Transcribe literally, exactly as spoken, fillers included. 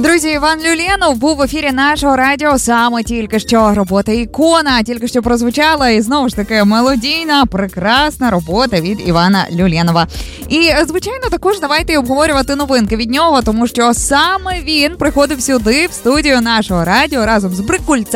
Друзі, Іван Люленов був в ефірі нашого радіо саме тільки що. Робота ікона тільки що прозвучала, і знову ж таки мелодійна, прекрасна робота від Івана Люленова. І, звичайно, також давайте обговорювати новинки від нього, тому що саме він приходив сюди, в студію нашого радіо, разом з Брикульцем.